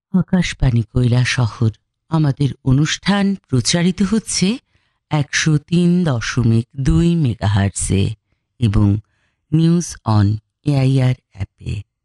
আকাশবাণী কৈলাসহর। আমাদের অনুষ্ঠান প্রচারিত হচ্ছে 103.2 মেগাহার্টজে এবং নিউজ অন এআইআর অ্যাপে।